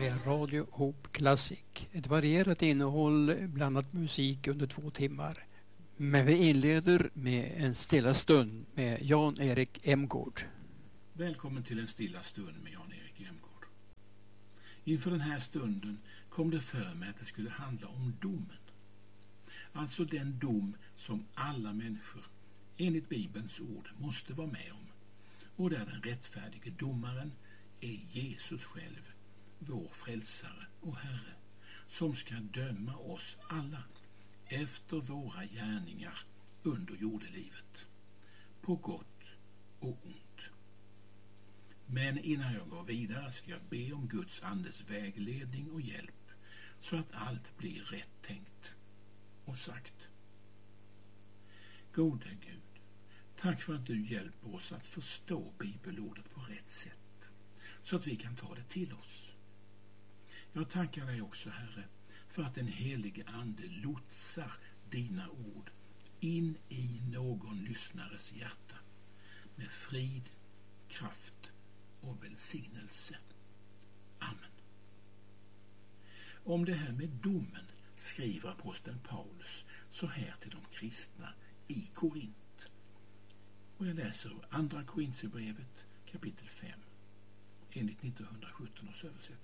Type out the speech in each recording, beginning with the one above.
med Radio Hope Classic. Ett varierat innehåll, blandat musik under 2 timmar. Men vi inleder med en stilla stund med Jan-Erik Emgård. Välkommen till en stilla stund med Jan-Erik Emgård. Inför den här stunden kom det för mig att det skulle handla om domen. Alltså den dom som alla människor enligt Bibelns ord måste vara med om. Och där den rättfärdige domaren är Jesus själv, vår frälsare och Herre, som ska döma oss alla efter våra gärningar under jordelivet, på gott och ont. Men innan jag går vidare ska jag be om Guds andes vägledning och hjälp så att allt blir rätt tänkt och sagt. Gode Gud, tack för att du hjälper oss att förstå bibelordet på rätt sätt så att vi kan ta det till oss. Jag tackar dig också, Herre, för att den helige ande lotsar dina ord in i någon lyssnares hjärta med frid, kraft och välsignelse. Amen. Om det här med domen skriver aposteln Paulus så här till de kristna i Korint. Och jag läser ur andra Korinthierbrevet kapitel 5 enligt 1917 års översättning.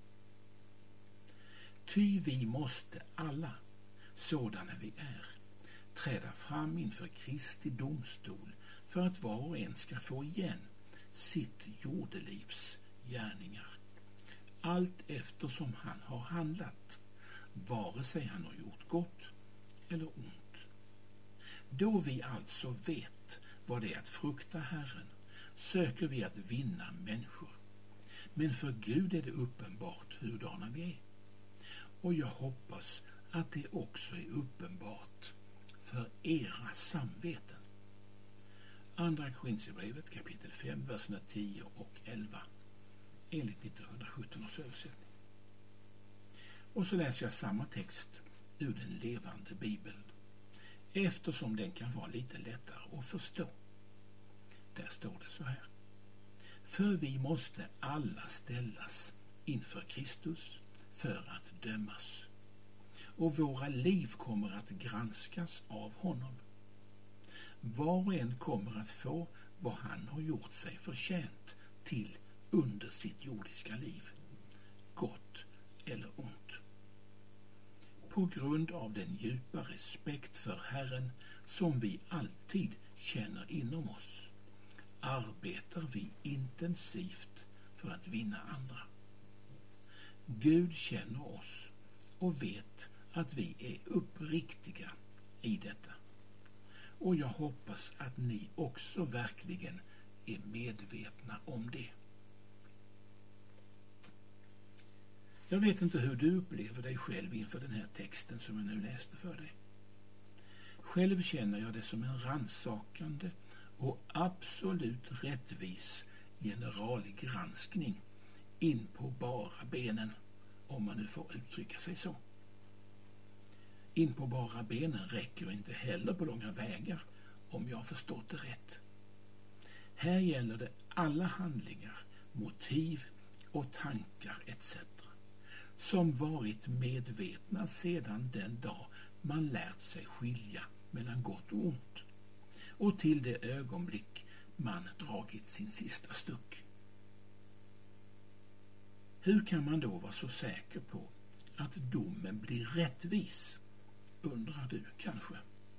Ty vi måste alla, sådana vi är, träda fram inför Kristi domstol för att var och en ska få igen sitt jordelivs gärningar. Allt eftersom han har handlat, vare sig han har gjort gott eller ont. Då vi alltså vet vad det är att frukta Herren, söker vi att vinna människor. Men för Gud är det uppenbart hurdana vi är. Och jag hoppas att det också är uppenbart för era samveten. Andra Korinthierbrevet kapitel 5, verserna 10 och 11 enligt 1917 års översättning. Och så läser jag samma text ur den levande Bibeln, eftersom den kan vara lite lättare att förstå. Där står det så här. För vi måste alla ställas inför Kristus för att dömas. Och våra liv kommer att granskas av honom. Var och en kommer att få vad han har gjort sig förtjänt till under sitt jordiska liv, gott eller ont. På grund av den djupa respekt för Herren som vi alltid känner inom oss, arbetar vi intensivt för att vinna andra. Gud känner oss och vet att vi är uppriktiga i detta. Och jag hoppas att ni också verkligen är medvetna om det. Jag vet inte hur du upplever dig själv inför den här texten som jag nu läste för dig. Själv känner jag det som en rannsakande och absolut rättvis generalgranskning in på bara benen, om man nu får uttrycka sig så. In på bara benen räcker inte heller på långa vägar, om jag har förstått det rätt. Här gäller det alla handlingar, motiv och tankar etc. som varit medvetna sedan den dag man lärt sig skilja mellan gott och ont och till det ögonblick man dragit sin sista stuck. Hur kan man då vara så säker på att domen blir rättvis, undrar du kanske?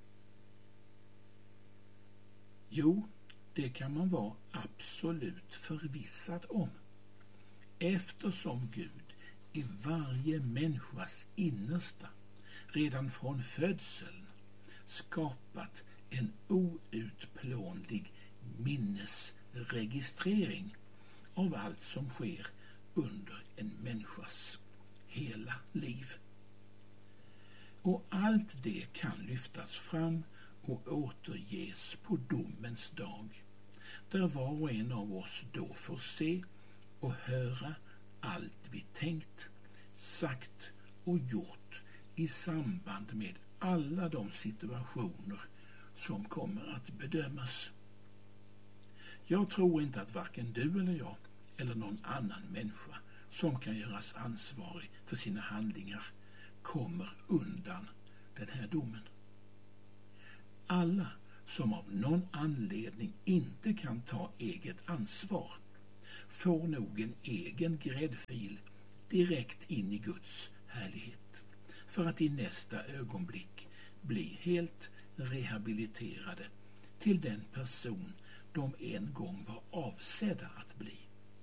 Jo, det kan man vara absolut förvissad om, eftersom Gud i varje människas innersta redan från födseln skapat en outplånlig minnesregistrering av allt som sker under en människas hela liv. Och allt det kan lyftas fram och återges på domens dag, där var och en av oss då får se och höra allt vi tänkt, sagt och gjort i samband med alla de situationer som kommer att bedömas. Jag tror inte att varken du eller jag eller någon annan människa som kan göras ansvarig för sina handlingar kommer undan den här domen. Alla som av någon anledning inte kan ta eget ansvar får nog en egen gräddfil direkt in i Guds härlighet för att i nästa ögonblick bli helt rehabiliterade till den person de en gång var avsedda att bli.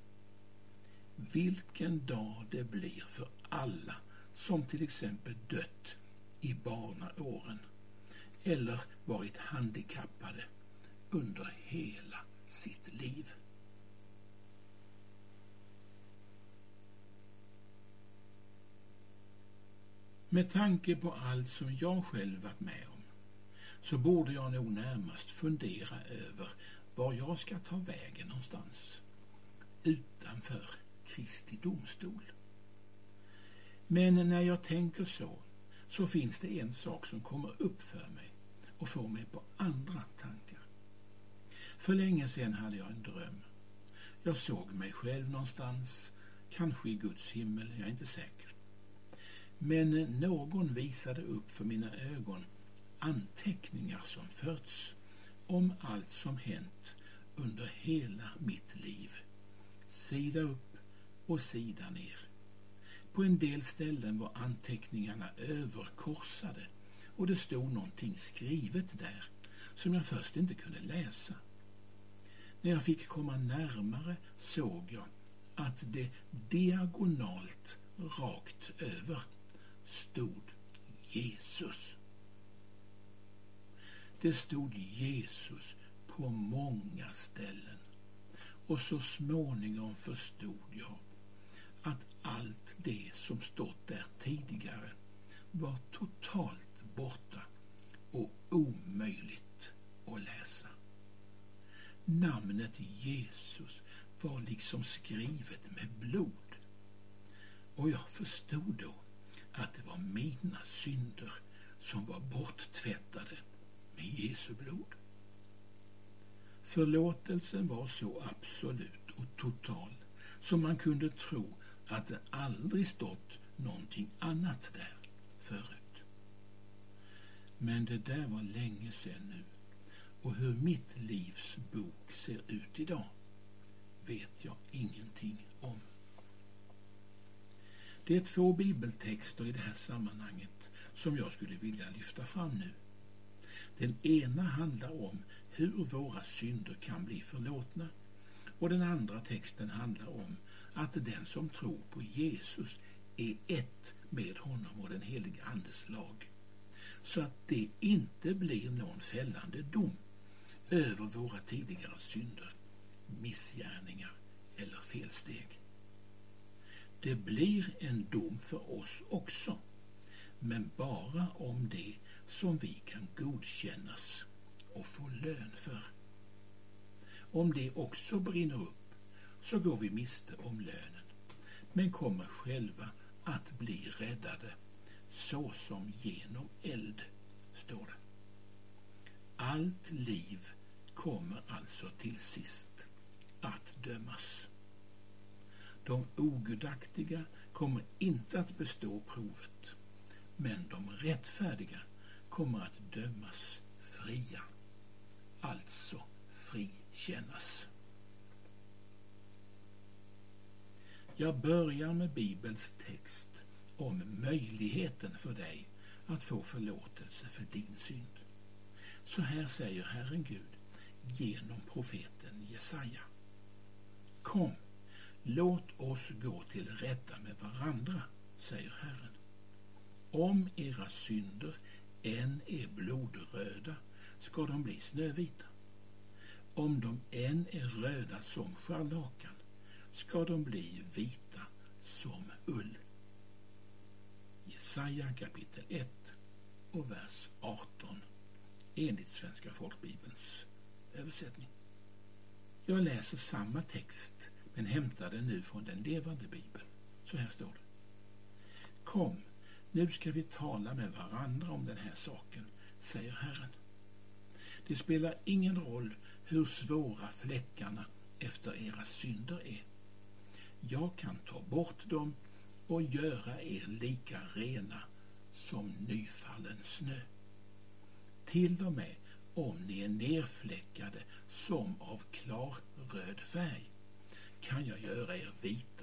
Vilken dag det blir för alla som till exempel dött i barnaåren eller varit handikappade under hela sitt liv. Med tanke på allt som jag själv varit med om så borde jag nog närmast fundera över var jag ska ta vägen någonstans utanför Kristi domstol. Men när jag tänker så finns det en sak som kommer upp för mig och får mig på andra tankar. För länge sedan hade jag en dröm. Jag såg mig själv någonstans, kanske i Guds himmel, jag är inte säker. Men någon visade upp för mina ögon anteckningar som förts om allt som hänt under hela mitt liv. Sida upp och sida ner. På en del ställen var anteckningarna överkorsade och det stod någonting skrivet där som jag först inte kunde läsa. När jag fick komma närmare såg jag att det diagonalt rakt över stod Jesus. Det stod Jesus på många ställen och så småningom förstod jag att allt det som stått där tidigare var totalt borta och omöjligt att läsa. Namnet Jesus var liksom skrivet med blod och jag förstod då att det var mina synder som var borttvättade med Jesu blod. Förlåtelsen var så absolut och total som man kunde tro att det aldrig stått någonting annat där förut. Men det där var länge sedan nu, och hur mitt livs bok ser ut idag vet jag ingenting om. Det är 2 bibeltexter i det här sammanhanget som jag skulle vilja lyfta fram nu. Den ena handlar om hur våra synder kan bli förlåtna och den andra texten handlar om att den som tror på Jesus är ett med honom och den heliga andes lag, så att det inte blir någon fällande dom över våra tidigare synder, missgärningar eller felsteg. Det blir en dom för oss också, men bara om det som vi kan godkännas och få lön för. Om det också brinner upp så går vi miste om lönen, men kommer själva att bli räddade så som genom eld, står det. Allt liv kommer alltså till sist att dömas. De ogudaktiga kommer inte att bestå provet, men de rättfärdiga kommer att dömas fria, alltså frikännas. Jag börjar med Bibelns text om möjligheten för dig att få förlåtelse för din synd. Så här säger Herren Gud genom profeten Jesaja. Kom, låt oss gå till rätta med varandra, säger Herren. Om era synder än är blodröda ska de bli snövita. Om de än är röda som scharlakan ska de bli vita som ull. Jesaja kapitel 1 och vers 18 enligt Svenska folkbibelns översättning. Jag läser samma text men hämtar den nu från den levande bibeln. Så här står det. Kom, nu ska vi tala med varandra om den här saken, säger Herren. Det spelar ingen roll hur svåra fläckarna efter era synder är. Jag kan ta bort dem och göra er lika rena som nyfallen snö. Till och med om ni är nerfläckade som av klar röd färg kan jag göra er vita